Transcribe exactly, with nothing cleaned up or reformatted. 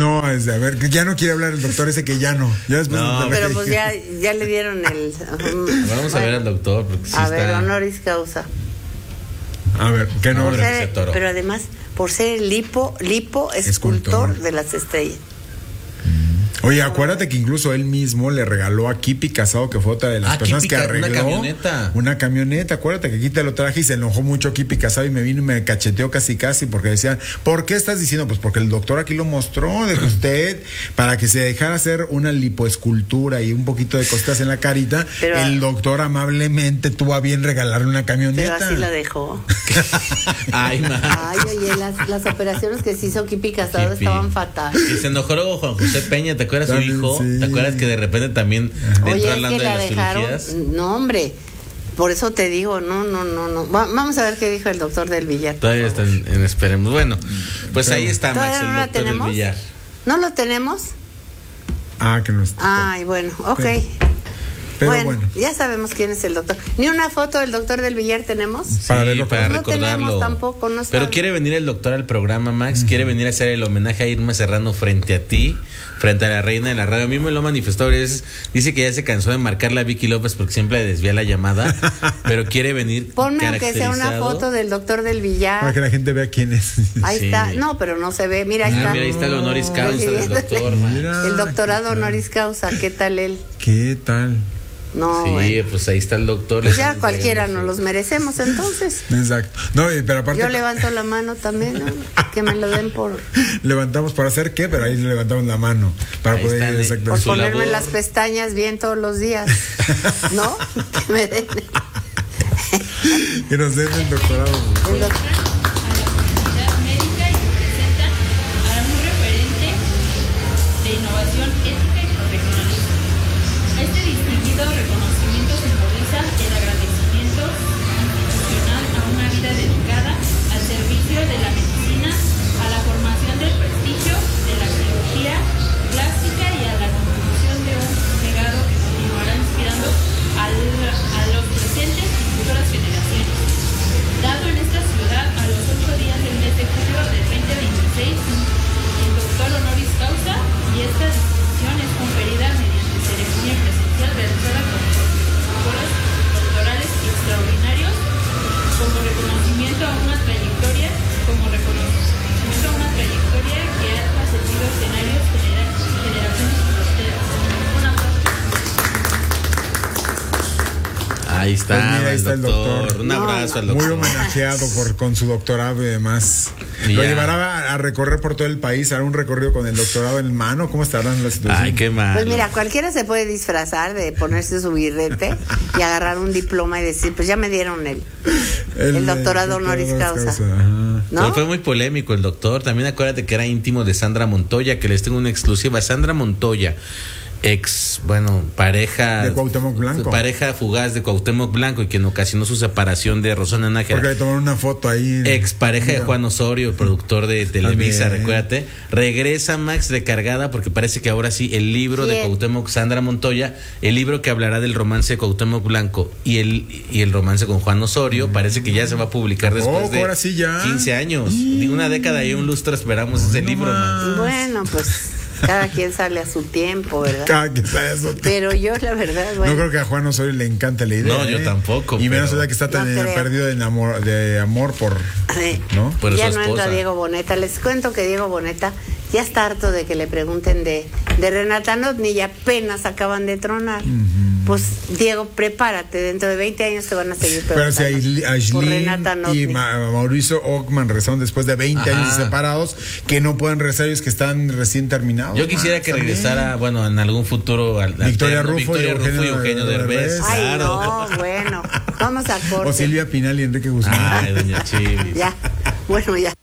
No, es de, a ver, que ya no quiere hablar el doctor ese que ya no. Ya después No, de- pero Pero pues ya, ya le dieron el... um, Vamos a ver al doctor. Porque sí a está... ver, honoris causa. A ver, ¿qué no? Por Ahora ser- que se atoró. pero además, por ser el lipo, lipo escultor, Escultor. de las estrellas. Oye, acuérdate que incluso él mismo le regaló a Kipi Casado, que fue otra de las Ah, personas Kipi que Ca- una arregló camioneta. una camioneta. Acuérdate que aquí te lo traje y se enojó mucho Kipi Casado y me vino y me cacheteó casi casi porque decían, ¿por qué estás diciendo? Pues porque el doctor aquí lo mostró de que usted, para que se dejara hacer una lipoescultura y un poquito de costas en la carita, Pero- el doctor amablemente tuvo a bien regalarle una Pero camioneta. así la dejó. Ay, ma. Ay, oye, las, las operaciones que se hizo Kipi Casado Kipi. estaban fatal. Y se enojó luego Juan José Peña, ¿te acuerdas su También, hijo? sí. ¿Te acuerdas que de repente también entró Oye, es hablando que de la las dejaron. cirugías? No, hombre. Por eso te digo, no, no, no, no. Va- vamos a ver qué dijo el doctor del Villar. por Todavía favor. están en esperemos. Bueno, pues ahí está Max, ¿Todavía el no la doctor del tenemos? Villar. ¿No lo tenemos? Ah, que no está. Ay, bueno, ok. Sí. Pero bueno, bueno. ya sabemos quién es el doctor. ¿Ni una foto del doctor del Villar tenemos? Para Sí, verlo, para no recordarlo. tenemos tampoco, no Pero sabe. quiere venir el doctor al programa, Max, quiere venir a hacer el homenaje a Irma Serrano frente a ti, frente a la reina de la radio. A mí me lo manifestó varias veces. Dice que ya se cansó de marcarle a Vicky López porque siempre le desvía la llamada, pero quiere venir Ponme aunque sea una caracterizado. foto del doctor del Para Villar. que la gente vea quién es. Ahí Sí. está. No, pero no se ve. Mira, ahí Ah, está. mira, ahí está el honoris causa del Recibiéndole doctor, Max. Mira. El doctorado ¿qué tal? honoris causa. ¿Qué tal él? ¿Qué tal? No, Sí, bueno. pues ahí está el doctor. Pues ya cualquiera nos los merecemos entonces. Exacto. No, y- pero aparte Yo levanto la mano también, ¿no? Que me lo den por, levantamos para hacer qué, pero ahí levantamos la mano para Ahí poder están, eh, exacto. por Su ponerme labor. las pestañas bien todos los días. ¿No? Que me den. que nos den el doctorado. el doc- a la comunidad médica y representan a un referente de innovación ética y profesionalismo. Este distinguido reconocimiento simboliza el agradecimiento institucional a una vida dedicada al servicio de la medicina, a la formación del prestigio de la cirugía plástica y a la contribución de un legado que continuará inspirando al, a los presentes y futuras generaciones. Dado en esta ciudad a los ocho días del mes de julio del veinte veintiséis, el doctor honoris causa, y esta distinción es conferida mediante ceremonia presencial realizada con protocolos doctorales extraordinarios como reconocimiento a una trayectoria, como reconocimiento a una trayectoria que ha trascendido escenarios genera- generaciones y fronteras. Un aplauso. Ahí está, Pues mira, ahí el, está el doctor. doctor. Un No, abrazo al Muy doctor. homenajeado por, con su doctorado y demás. Y Lo ya. llevará a, a recorrer por todo el país, hará un recorrido con el doctorado en mano. ¿Cómo estarán las situaciones? Ay, qué mal. Pues mira, cualquiera se puede disfrazar de ponerse su birrete y agarrar un diploma y decir, pues ya me dieron el, el doctorado honoris causa. Ajá. ¿no? Pero fue muy polémico el doctor. También acuérdate que era íntimo de Sandra Montoya, que les tengo una exclusiva. Sandra Montoya, ex, bueno, pareja De Cuauhtémoc Blanco. pareja fugaz de Cuauhtémoc Blanco y quien ocasionó su separación de Rosana Porque Nájera. le tomaron una foto ahí. Ex pareja de Mira. Juan Osorio, el productor de Televisa, También. recuérdate. Regresa Max recargada porque parece que ahora sí el libro de ¿Quién? Cuauhtémoc, Sandra Montoya, el libro que hablará del romance de Cuauhtémoc Blanco y el y el romance con Juan Osorio, parece que ya se va a publicar después poco? de Ahora sí ya. quince años. Digo, una década y un lustro esperamos ese no libro, más. Max. Bueno, pues cada quien sale a su tiempo, ¿verdad? Cada que está eso. Pero yo, la verdad, bueno. No creo que a Juan Osorio le encante la idea. No, yo ¿eh? tampoco, Y menos pero- ahora que está tan No eh, creo. perdido de amor, de amor por. Sí. ¿No? Por ya su no esposa. entra Diego Boneta. Les cuento que Diego Boneta ya está harto de que le pregunten de, de Renata Notni y apenas acaban de tronar. Pues, Diego, prepárate. Dentro de veinte años te van a seguir Pero si preguntando Aisl- por Aislinn Renata Notni. y Ma- Mauricio Ockman regresaron después de veinte Ajá. años separados, que no pueden regresar ellos que están recién terminados. Yo quisiera Max, que también. regresara, bueno, en algún futuro al, Victoria alterno, Rufo y Victoria Rufo y Eugenio Eugenio Derbez. Derbez. Ay, Claro. no, bueno. Vamos a corte. O Silvia Pinal y Enrique Guzmán. Ay, doña Chivis. Ya. Bueno, ya.